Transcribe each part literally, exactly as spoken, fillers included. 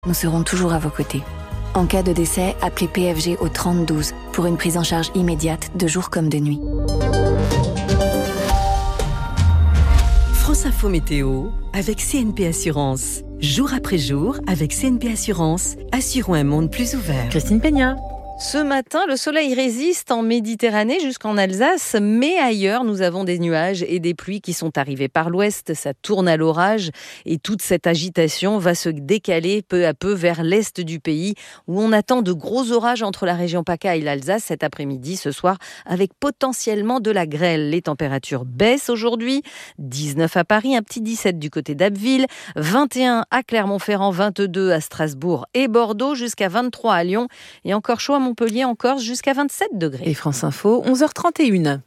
Nous serons toujours à vos côtés. En cas de décès, appelez P F G au trente douze pour une prise en charge immédiate de jour comme de nuit. France Info Météo avec C N P Assurance. Jour après jour, avec C N P Assurance, assurons un monde plus ouvert. Christine Peña. Ce matin, le soleil résiste en Méditerranée jusqu'en Alsace, mais ailleurs, nous avons des nuages et des pluies qui sont arrivés par l'ouest. Ça tourne à l'orage et toute cette agitation va se décaler peu à peu vers l'est du pays, où on attend de gros orages entre la région PACA et l'Alsace cet après-midi, ce soir, avec potentiellement de la grêle. Les températures baissent aujourd'hui, dix-neuf à Paris, un petit dix-sept du côté d'Abbeville, vingt et un à Clermont-Ferrand, vingt-deux à Strasbourg et Bordeaux, jusqu'à vingt-trois à Lyon et encore chaud à Montpellier, en Corse, jusqu'à vingt-sept degrés. Et France Info, onze heures trente et une.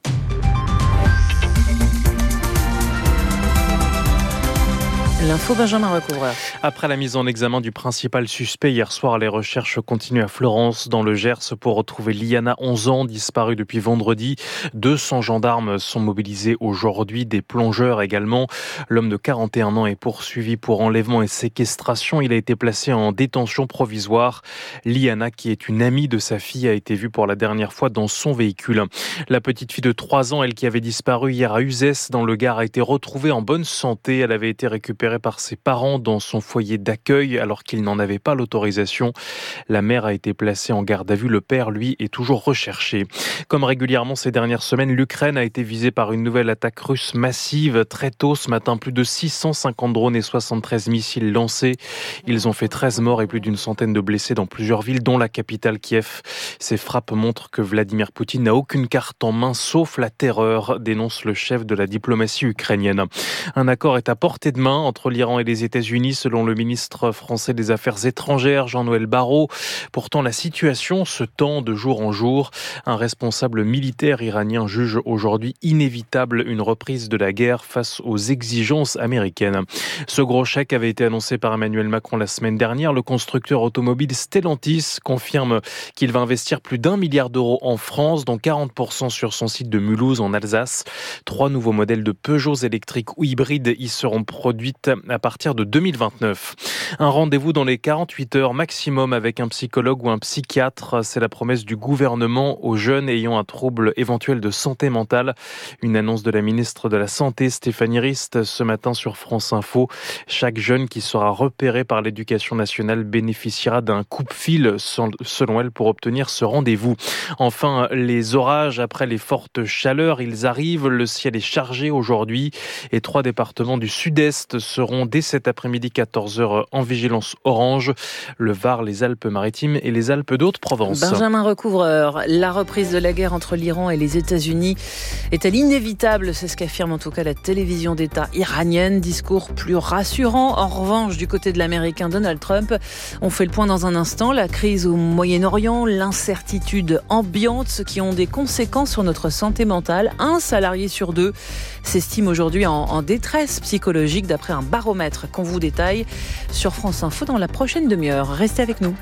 L'info Benjamin Recouvreur. Après la mise en examen du principal suspect hier soir, les recherches continuent à Florence, dans le Gers, pour retrouver Liana, onze ans, disparue depuis vendredi. deux cents gendarmes sont mobilisés aujourd'hui, des plongeurs également. L'homme de quarante et un ans est poursuivi pour enlèvement et séquestration. Il a été placé en détention provisoire. Liana, qui est une amie de sa fille, a été vue pour la dernière fois dans son véhicule. La petite fille de trois ans, elle qui avait disparu hier à Uzès, dans le Gard, a été retrouvée en bonne santé. Elle avait été récupérée par ses parents dans son foyer d'accueil alors qu'il n'en avait pas l'autorisation. La mère a été placée en garde à vue. Le père, lui, est toujours recherché. Comme régulièrement ces dernières semaines, l'Ukraine a été visée par une nouvelle attaque russe massive. Très tôt ce matin, plus de six cent cinquante drones et soixante-treize missiles lancés. Ils ont fait treize morts et plus d'une centaine de blessés dans plusieurs villes, dont la capitale Kiev. Ces frappes montrent que Vladimir Poutine n'a aucune carte en main sauf la terreur, dénonce le chef de la diplomatie ukrainienne. Un accord est à portée de main entre l'Iran et les États-Unis, selon le ministre français des Affaires étrangères, Jean-Noël Barrot. Pourtant, la situation se tend de jour en jour. Un responsable militaire iranien juge aujourd'hui inévitable une reprise de la guerre face aux exigences américaines. Ce gros chèque avait été annoncé par Emmanuel Macron la semaine dernière. Le constructeur automobile Stellantis confirme qu'il va investir plus d'un milliard d'euros en France, dont quarante pour cent sur son site de Mulhouse, en Alsace. Trois nouveaux modèles de Peugeot électriques ou hybrides y seront produits à partir de deux mille vingt-neuf. Un rendez-vous dans les quarante-huit heures maximum avec un psychologue ou un psychiatre. C'est la promesse du gouvernement aux jeunes ayant un trouble éventuel de santé mentale. Une annonce de la ministre de la Santé, Stéphanie Rist, ce matin sur France Info. Chaque jeune qui sera repéré par l'Éducation nationale bénéficiera d'un coupe-fil, selon elle, pour obtenir ce rendez-vous. Enfin, les orages après les fortes chaleurs, ils arrivent. Le ciel est chargé aujourd'hui et trois départements du sud-est seront dès cet après-midi quatorze heures en vigilance orange. Le Var, les Alpes-Maritimes et les Alpes d'Haute-Provence. Benjamin Recouvreur, la reprise de la guerre entre l'Iran et les États-Unis est-elle inévitable ? C'est ce qu'affirme en tout cas la télévision d'État iranienne. Discours plus rassurant. En revanche, du côté de l'Américain Donald Trump, on fait le point dans un instant. La crise au Moyen-Orient, l'incertitude ambiante, ce qui ont des conséquences sur notre santé mentale. Un salarié sur deux s'estime aujourd'hui en, en détresse psychologique, d'après un baromètre qu'on vous détaille sur France Info dans la prochaine demi-heure. Restez avec nous.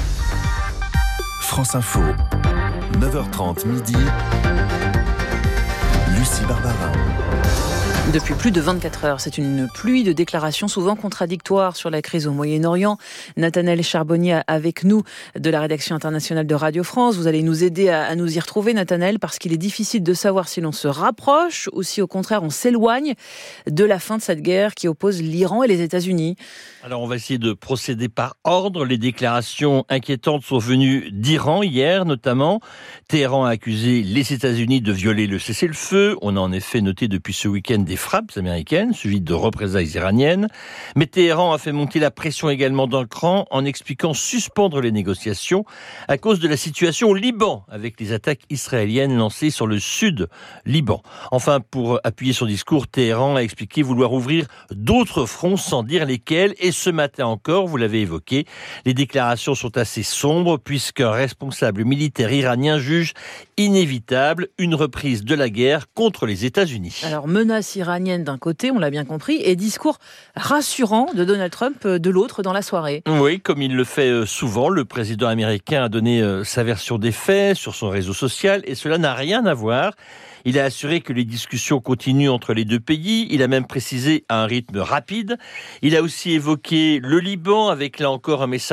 France Info, neuf heures trente midi, Lucie Barbarin. Depuis plus de vingt-quatre heures, c'est une pluie de déclarations souvent contradictoires sur la crise au Moyen-Orient. Nathanaël Charbonnier avec nous de la rédaction internationale de Radio France. Vous allez nous aider à, à nous y retrouver, Nathanaël, parce qu'il est difficile de savoir si l'on se rapproche ou si au contraire on s'éloigne de la fin de cette guerre qui oppose l'Iran et les États-Unis. Alors on va essayer de procéder par ordre. Les déclarations inquiétantes sont venues d'Iran hier notamment. Téhéran a accusé les États-Unis de violer le cessez-le-feu. On a en effet noté depuis ce week-end des frappes américaines, suivies de représailles iraniennes. Mais Téhéran a fait monter la pression également d'un cran en expliquant suspendre les négociations à cause de la situation au Liban, avec les attaques israéliennes lancées sur le sud Liban. Enfin, pour appuyer son discours, Téhéran a expliqué vouloir ouvrir d'autres fronts sans dire lesquels. Et ce matin encore, vous l'avez évoqué, les déclarations sont assez sombres puisqu'un responsable militaire iranien juge inévitable une reprise de la guerre contre les États-Unis. Alors, menace iranienne iranienne d'un côté, on l'a bien compris, et discours rassurant de Donald Trump de l'autre dans la soirée. Oui, comme il le fait souvent, le président américain a donné sa version des faits sur son réseau social et cela n'a rien à voir. Il a assuré que les discussions continuent entre les deux pays. Il a même précisé à un rythme rapide. Il a aussi évoqué le Liban avec là encore un message